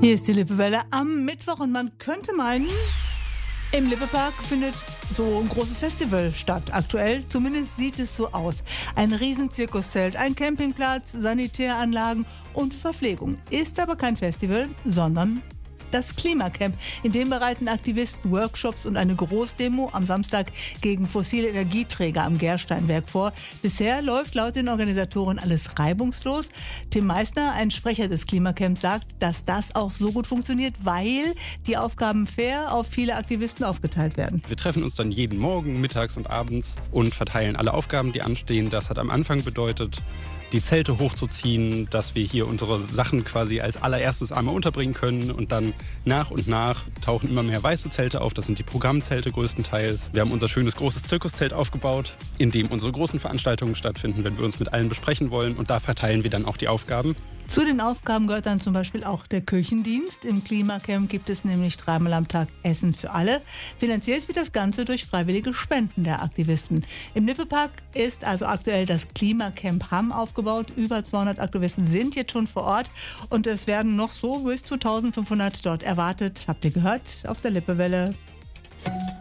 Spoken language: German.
Hier ist die Lippewelle am Mittwoch und man könnte meinen, im Lippepark findet so ein großes Festival statt. Aktuell, zumindest sieht es so aus. Ein riesen Zirkuszelt, ein Campingplatz, Sanitäranlagen und Verpflegung. Ist aber kein Festival, sondern das Klimacamp. In dem bereiten Aktivisten Workshops und eine Großdemo am Samstag gegen fossile Energieträger am Gersteinwerk vor. Bisher läuft laut den Organisatoren alles reibungslos. Tim Meissner, ein Sprecher des Klimacamps, sagt, dass das auch so gut funktioniert, weil die Aufgaben fair auf viele Aktivisten aufgeteilt werden. Wir treffen uns dann jeden Morgen, mittags und abends und verteilen alle Aufgaben, die anstehen. Das hat am Anfang bedeutet, die Zelte hochzuziehen, dass wir hier unsere Sachen quasi als allererstes einmal unterbringen können und dann nach und nach tauchen immer mehr weiße Zelte auf. Das sind die Programmzelte größtenteils. Wir haben unser schönes großes Zirkuszelt aufgebaut, in dem unsere großen Veranstaltungen stattfinden, wenn wir uns mit allen besprechen wollen, und da verteilen wir dann auch die Aufgaben. Zu den Aufgaben gehört dann zum Beispiel auch der Küchendienst. Im Klimacamp gibt es nämlich 3-mal am Tag Essen für alle. Finanziert wird das Ganze durch freiwillige Spenden der Aktivisten. Im Lippepark ist also aktuell das Klimacamp Hamm aufgebaut. Über 200 Aktivisten sind jetzt schon vor Ort und es werden noch so bis zu 1500 dort erwartet. Habt ihr gehört? Auf der Lippewelle.